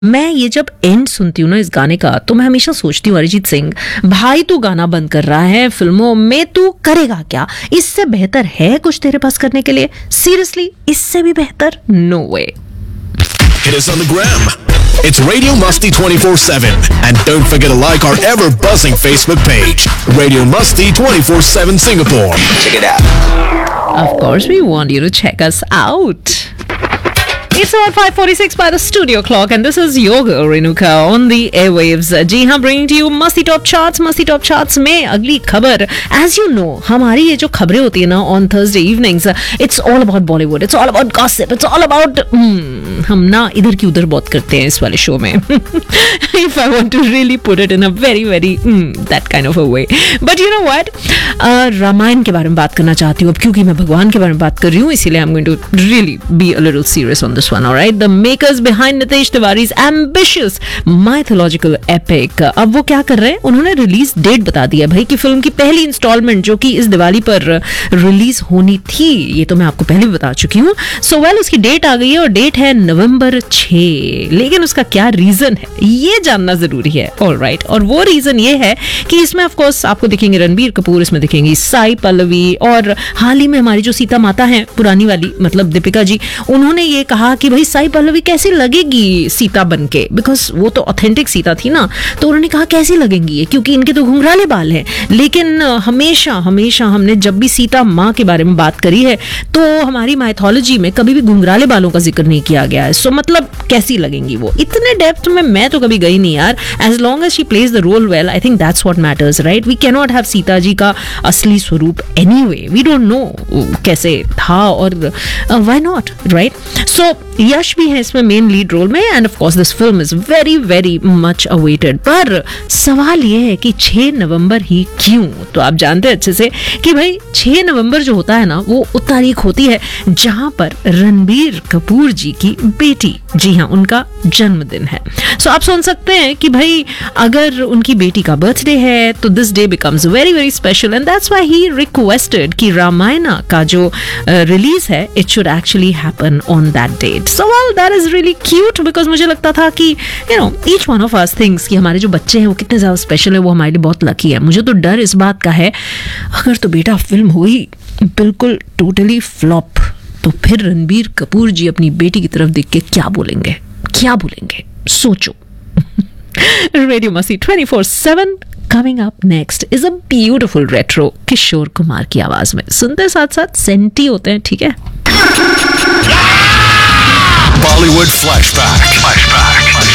मैं ये जब एंड सुनती हूँ ना इस गाने का, तो मैं हमेशा सोचती हूँ अरिजीत सिंह भाई तू गाना बंद कर रहा है, फिल्मों में तू करेगा क्या? इससे बेहतर है कुछ तेरे पास करने के लिए? सीरियसली, इससे भी बेहतर? No way. Hit us on the gram. It's Radio Musty 24/7. And don't forget to like our ever-buzzing Facebook page, Radio Musty 24/7 Singapore. Check it out. Of course, we want you to check us out. It's about 5:46 by the studio clock, and this is your girl Renuka on the airwaves. जी हाँ, bringing to you मस्ती top charts. मस्ती top charts में अगली खबर, as you know, हमारी ये जो खबरें होती है ना on Thursday evenings, it's all about Bollywood, it's all about gossip, it's all about हम ना इधर की उधर बहुत करते हैं इस वाले शो में. If I want to really put it in a very very that kind of a way. But you know what? Ramayan के बारे में बात करना चाहती हूँ अब, क्योंकि मैं भगवान के बारे में बात कर रही हूँ, इसीलिए I'm going to really be a little serious on this one, all right? The makers behind Nitesh Tiwari's ambitious mythological epic. अब वो क्या कर रहे हैं? उन्होंने रिलीज डेट बता दिया भाई कि फिल्म की पहली इंस्टॉलमेंट जो कि इस दिवाली पर रिलीज होनी थी, ये तो मैं आपको पहले भी बता चुकी हूँ. सो वेल, उसकी डेट आ गई है और डेट है नवंबर 6. लेकिन उसका क्या रीजन है ये जानना जरूरी है, ऑलराइट? और वो रीजन ये है कि इसमें ऑफ कोर्स आपको दिखेंगे रणबीर कपूर, इसमें दिखेंगी साई पल्लवी, और हाल ही में हमारी जो सीता माता है पुरानी वाली, मतलब दीपिका जी, उन्होंने ये कहा कि भाई साई पल्लवी कैसी लगेगी सीता बनके, बिकॉज वो तो ऑथेंटिक सीता थी ना. तो उन्होंने कहा कैसी लगेंगी ये, क्योंकि इनके तो घुंघराले बाल हैं. लेकिन हमेशा हमेशा हमने जब भी सीता माँ के बारे में बात करी है तो हमारी माइथोलॉजी में कभी भी घुंघराले बालों का जिक्र नहीं किया गया है. सो मतलब कैसी लगेंगी वो? इतने डेप्थ में मैं तो कभी गई नहीं यार. As long as she plays the role well, I think that's what matters, right? We can not have Sita ji का असली स्वरूप एनीवे. वी डोंट नो कैसे था, और व्हाई नॉट, राइट? सो यश भी है इसमें मेन लीड रोल में, end of course this film is very very much awaited. पर सवाल ये है कि 6 नवंबर ही क्यों? तो आप जानते हैं अच्छे से कि भाई 6 नवंबर जो होता है ना, वो तारीख होती है जहां पर रणबीर कपूर जी की बेटी, जी हाँ, उनका जन्मदिन है. सो आप सोच सकते हैं कि भाई अगर उनकी बेटी का बर्थडे है तो this day becomes very very special, and that's why he requested कि रामायणा का जो रिलीज है it should actually happen on that date. So well, that is really cute, because मुझे लगता था कि you know each one of us thinks कि हमारे जो बच्चे हैं वो कितने ज़्यादा स्पेशल है, वो हमारे लिए बहुत लकी है. मुझे तो डर इस बात का है, अगर तो बेटा फिल्म हुई बिल्कुल टोटली फ्लॉप, तो फिर रणबीर कपूर जी अपनी बेटी की तरफ देख के क्या बोलेंगे, क्या बोलेंगे? सोचो. रेडियो मस्ती 24/7 coming up next is a beautiful retro Kishore Kumar की आवाज में. सुनते साथ साथ सेंटी होते हैं, ठीक है? Bollywood Flashback.